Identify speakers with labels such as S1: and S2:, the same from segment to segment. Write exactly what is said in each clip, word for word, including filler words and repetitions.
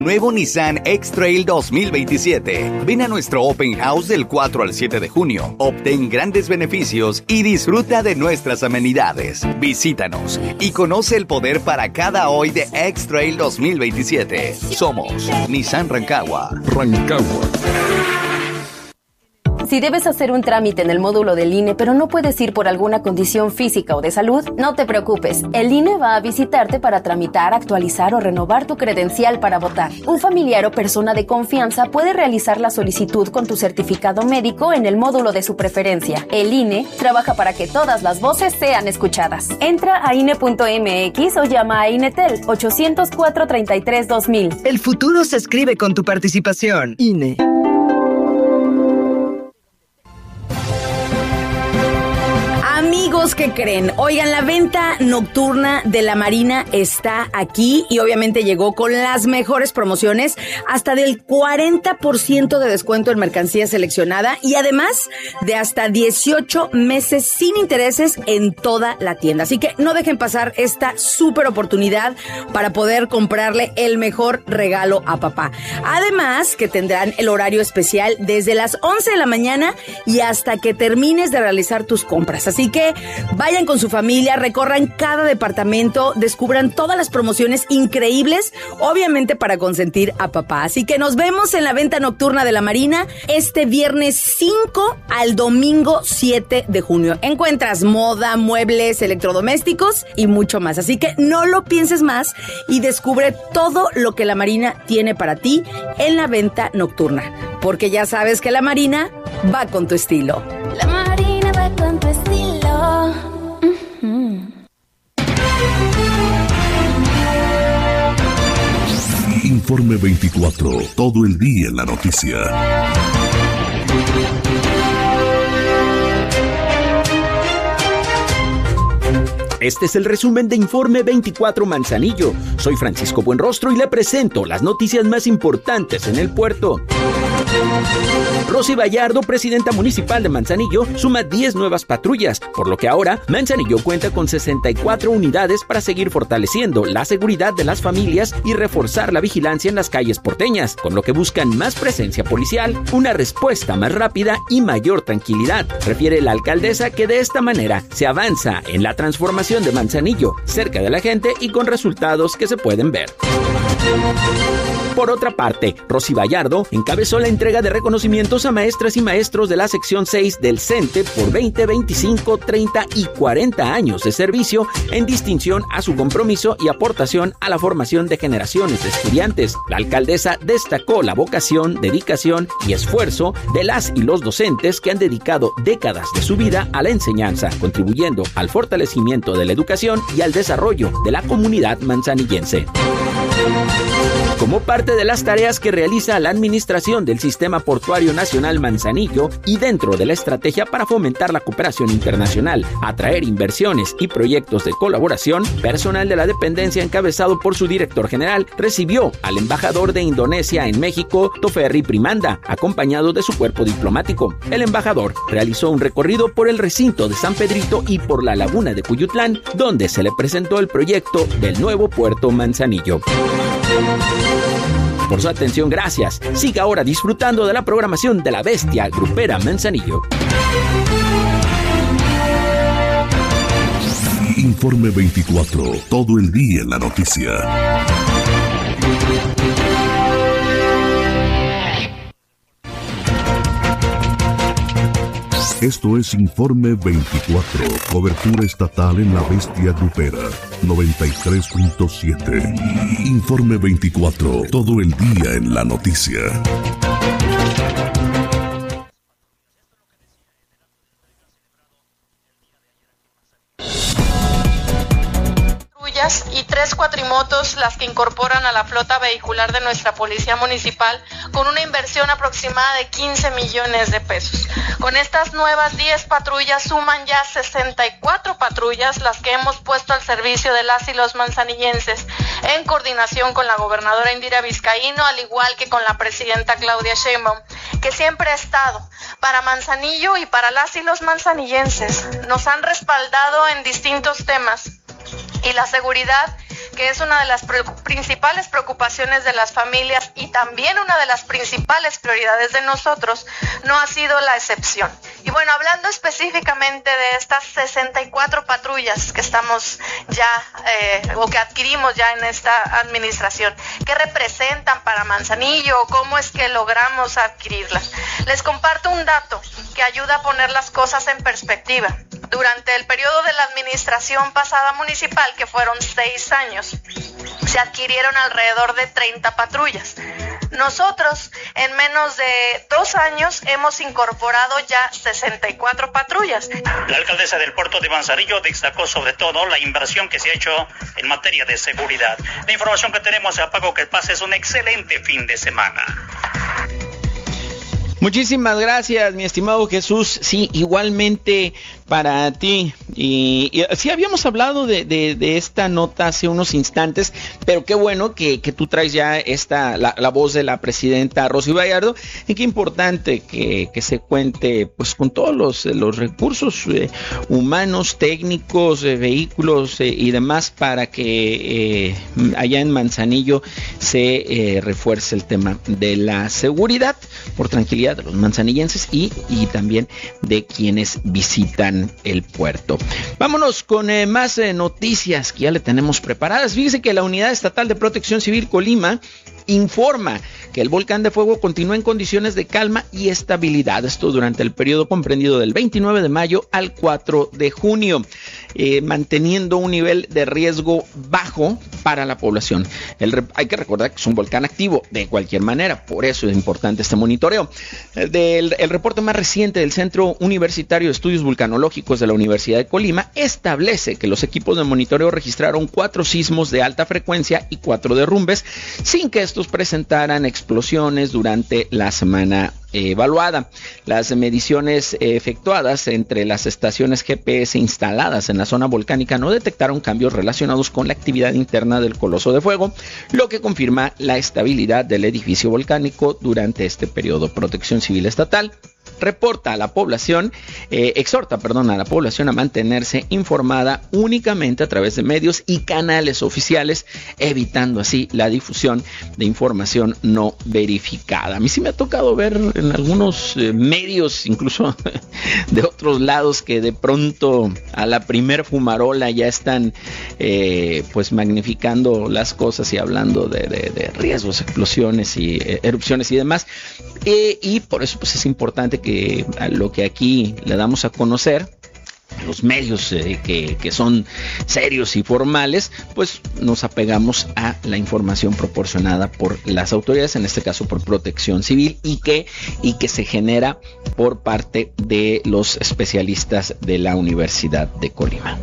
S1: Nuevo Nissan X-Trail dos mil veintisiete. Ven a nuestro Open House del cuatro al siete de junio. Obtén grandes beneficios y disfruta de nuestras amenidades. Visítanos y conoce el poder para cada hoy de X-Trail dos mil veintisiete. Somos Nissan Rancagua.
S2: Rancagua.
S3: Si debes hacer un trámite en el módulo del I N E, pero no puedes ir por alguna condición física o de salud, no te preocupes. El I N E va a visitarte para tramitar, actualizar o renovar tu credencial para votar. Un familiar o persona de confianza puede realizar la solicitud con tu certificado médico en el módulo de su preferencia. El I N E trabaja para que todas las voces sean escuchadas. Entra a I N E punto M X o llama a INETEL ocho cero cuatro, treinta y tres, dos mil.
S4: El futuro se escribe con tu participación. I N E.
S5: Amigos, ¿qué creen? Oigan, la venta nocturna de la Marina está aquí y obviamente llegó con las mejores promociones, hasta del cuarenta por ciento de descuento en mercancía seleccionada y además de hasta dieciocho meses sin intereses en toda la tienda. Así que no dejen pasar esta súper oportunidad para poder comprarle el mejor regalo a papá. Además que tendrán el horario especial desde las once de la mañana y hasta que termines de realizar tus compras. Así que vayan con su familia, recorran cada departamento, descubran todas las promociones increíbles, obviamente para consentir a papá. Así que nos vemos en la venta nocturna de la Marina este viernes cinco al domingo siete de junio. Encuentras moda, muebles, electrodomésticos y mucho más. Así que no lo pienses más y descubre todo lo que la Marina tiene para ti en la venta nocturna. Porque ya sabes que la Marina va con tu estilo.
S6: La Marina va con tu estilo.
S2: Informe veinticuatro, todo el día en la noticia.
S7: Este es el resumen de Informe veinticuatro Manzanillo. Soy Francisco Buenrostro y le presento las noticias más importantes en el puerto. Rosy Vallardo, presidenta municipal de Manzanillo, suma diez nuevas patrullas, por lo que ahora Manzanillo cuenta con sesenta y cuatro unidades para seguir fortaleciendo la seguridad de las familias y reforzar la vigilancia en las calles porteñas, con lo que buscan más presencia policial, una respuesta más rápida y mayor tranquilidad. Refiere la alcaldesa que de esta manera se avanza en la transformación de Manzanillo, cerca de la gente y con resultados que se pueden ver. Por otra parte, Rosy Vallardo encabezó la entrega de reconocimientos a maestras y maestros de la sección seis del CENTE por veinte, veinticinco, treinta y cuarenta años de servicio en distinción a su compromiso y aportación a la formación de generaciones de estudiantes. La alcaldesa destacó la vocación, dedicación y esfuerzo de las y los docentes que han dedicado décadas de su vida a la enseñanza, contribuyendo al fortalecimiento de la educación y al desarrollo de la comunidad manzanillense. Como parte de las tareas que realiza la Administración del Sistema Portuario Nacional Manzanillo y dentro de la estrategia para fomentar la cooperación internacional, atraer inversiones y proyectos de colaboración, personal de la dependencia encabezado por su director general recibió al embajador de Indonesia en México, Toferri Primanda, acompañado de su cuerpo diplomático. El embajador realizó un recorrido por el recinto de San Pedrito y por la laguna de Cuyutlán, donde se le presentó el proyecto del nuevo puerto Manzanillo. Por su atención, gracias. Siga ahora disfrutando de la programación de la bestia grupera Manzanillo.
S2: Informe veinticuatro, todo el día en la noticia. Esto es Informe veinticuatro, cobertura estatal en la bestia grupera, noventa y tres punto siete. Informe veinticuatro, todo el día en la noticia.
S8: Y tres cuatrimotos las que incorporan a la flota vehicular de nuestra policía municipal con una inversión aproximada de quince millones de pesos. Con estas nuevas diez patrullas suman ya sesenta y cuatro patrullas las que hemos puesto al servicio de las y los manzanillenses en coordinación con la gobernadora Indira Vizcaíno, al igual que con la presidenta Claudia Sheinbaum, que siempre ha estado para Manzanillo y para las y los manzanillenses. Nos han respaldado en distintos temas y la seguridad que es una de las pre- principales preocupaciones de las familias y también una de las principales prioridades de nosotros, no ha sido la excepción. Y bueno, hablando específicamente de estas sesenta y cuatro patrullas que estamos ya, eh, o que adquirimos ya en esta administración, ¿qué representan para Manzanillo? ¿Cómo es que logramos adquirirlas? Les comparto un dato que ayuda a poner las cosas en perspectiva. Durante el periodo de la administración pasada municipal, que fueron seis años, se adquirieron alrededor de treinta patrullas. Nosotros, en menos de dos años, hemos incorporado ya sesenta y cuatro patrullas.
S9: La alcaldesa del puerto de Manzanillo destacó sobre todo la inversión que se ha hecho en materia de seguridad. La información que tenemos, Paco, que pases un excelente fin de semana.
S7: Muchísimas gracias, mi estimado Jesús. Sí, igualmente para ti. Y, y sí, habíamos hablado de, de, de esta nota hace unos instantes, pero qué bueno que, que tú traes ya esta la, la voz de la presidenta Rosy Bayardo. Y qué importante que, que se cuente pues con todos los, los recursos eh, humanos, técnicos, eh, vehículos eh, y demás para que eh, allá en Manzanillo se eh, refuerce el tema de la seguridad, por tranquilidad de los manzanillenses y, y también de quienes visitan el puerto. Vámonos con eh, más eh, noticias que ya le tenemos preparadas. Fíjese que la Unidad Estatal de Protección Civil Colima informa que el volcán de fuego continúa en condiciones de calma y estabilidad. Esto durante el periodo comprendido del veintinueve de mayo al cuatro de junio, eh, manteniendo un nivel de riesgo bajo para la población. El, hay que recordar que es un volcán activo de cualquier manera, por eso es importante este monitoreo. Del, el reporte más reciente del Centro Universitario de Estudios Vulcanológicos de la Universidad de Colima establece que los equipos de monitoreo registraron cuatro sismos de alta frecuencia y cuatro derrumbes, sin que estos presentaran explosiones durante la semana evaluada. Las mediciones efectuadas entre las estaciones G P S instaladas en la zona volcánica no detectaron cambios relacionados con la actividad interna del coloso de fuego, lo que confirma la estabilidad del edificio volcánico durante este periodo. Protección Civil Estatal reporta a la población, eh, exhorta, perdón, a la población a mantenerse informada únicamente a través de medios y canales oficiales, evitando así la difusión de información no verificada. A mí sí me ha tocado ver en algunos eh, medios, incluso de otros lados, que de pronto a la primer fumarola ya están eh, pues magnificando las cosas y hablando de, de, de riesgos, explosiones y eh, erupciones y demás. Eh, y por eso pues es importante que a lo que aquí le damos a conocer, los medios eh, que, que son serios y formales, pues nos apegamos a la información proporcionada por las autoridades, en este caso por Protección Civil, y que, y que se genera por parte de los especialistas de la Universidad de Colima.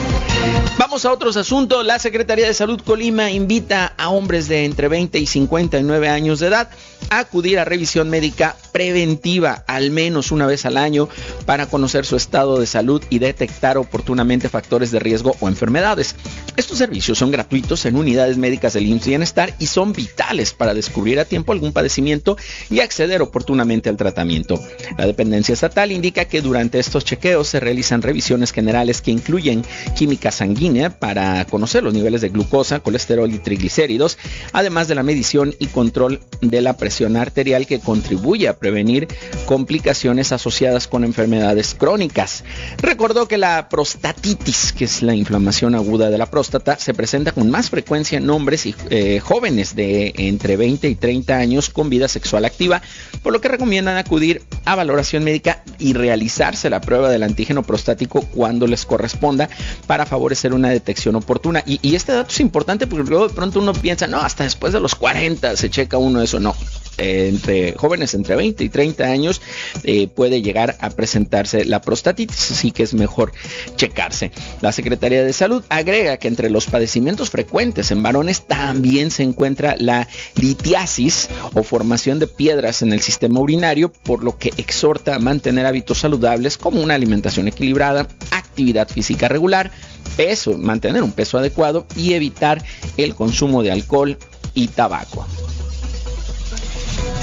S7: Vamos a otros asuntos. La Secretaría de Salud Colima invita a hombres de entre veinte y cincuenta y nueve años de edad a acudir a revisión médica preventiva al menos una vez al año para conocer su estado de salud y detectar oportunamente factores de riesgo o enfermedades. Estos servicios son gratuitos en unidades médicas del I M S S Bienestar y son vitales para descubrir a tiempo algún padecimiento y acceder oportunamente al tratamiento. La dependencia estatal indica que durante estos chequeos se realizan revisiones generales que incluyen química sanguínea para conocer los niveles de glucosa, colesterol y triglicéridos, además de la medición y control de la presión arterial, que contribuye a prevenir complicaciones asociadas con enfermedades crónicas. Recordó que la prostatitis, que es la inflamación aguda de la próstata, se presenta con más frecuencia en hombres y eh, jóvenes de entre veinte y treinta años con vida sexual activa, por lo que recomiendan acudir a valoración médica y realizarse la prueba del antígeno prostático cuando les corresponda para favorecer una detección oportuna. Y, y este dato es importante porque luego de pronto uno piensa, no, hasta después de los cuarenta se checa uno eso. No, eh, entre jóvenes entre veinte y treinta años eh, puede llegar a presentarse la prostatitis, así que es mejor checarse. La Secretaría de Salud agrega que entre los padecimientos frecuentes en varones también se encuentra la litiasis o formación de piedras en el sistema urinario, por lo que exhorta a mantener hábitos saludables como una alimentación equilibrada, actividad física regular, peso, mantener un peso adecuado y evitar el consumo de alcohol y tabaco.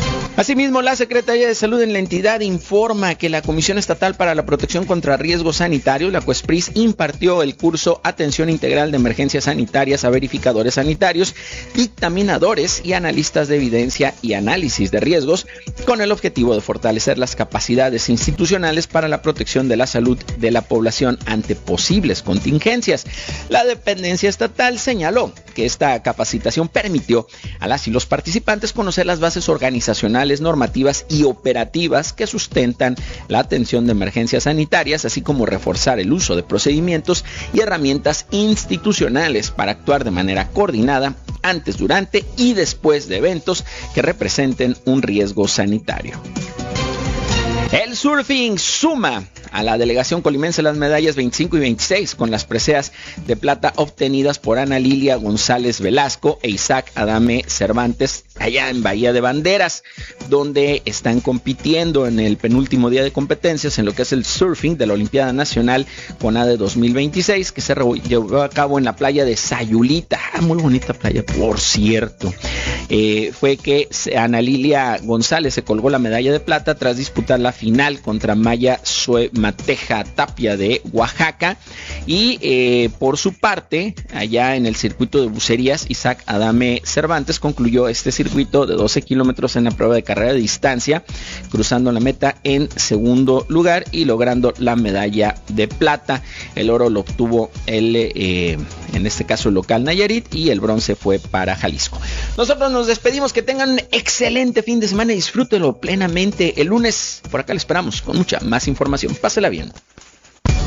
S7: Asimismo, la Secretaría de Salud en la entidad informa que la Comisión Estatal para la Protección contra Riesgos Sanitarios, la COESPRIS, impartió el curso Atención Integral de Emergencias Sanitarias a verificadores sanitarios, dictaminadores y analistas de evidencia y análisis de riesgos, con el objetivo de fortalecer las capacidades institucionales para la protección de la salud de la población ante posibles contingencias. La dependencia estatal señaló que esta capacitación permitió a las y los participantes conocer las bases organizacionales, normativas y operativas que sustentan la atención de emergencias sanitarias, así como reforzar el uso de procedimientos y herramientas institucionales para actuar de manera coordinada antes, durante y después de eventos que representen un riesgo sanitario. El surfing suma a la delegación colimense las medallas veinticinco y veintiséis con las preseas de plata obtenidas por Ana Lilia González Velasco e Isaac Adame Cervantes allá en Bahía de Banderas, donde están compitiendo en el penúltimo día de competencias en lo que es el surfing de la Olimpiada Nacional CONADE dos mil veintiséis, que se llevó a cabo en la playa de Sayulita. Ah, muy bonita playa, por cierto. Eh, fue que Ana Lilia González se colgó la medalla de plata tras disputar la final contra Maya Sue Mateja Tapia de Oaxaca. Y eh, por su parte, allá en el circuito de bucerías, Isaac Adame Cervantes concluyó este circuito de doce kilómetros en la prueba de carrera de distancia, cruzando la meta en segundo lugar y logrando la medalla de plata. El oro lo obtuvo el, eh, en este caso el local Nayarit, y el bronce fue para Jalisco. Nosotros nos despedimos, que tengan un excelente fin de semana y disfrútenlo plenamente. El lunes por acá le esperamos con mucha más información. Pásela bien.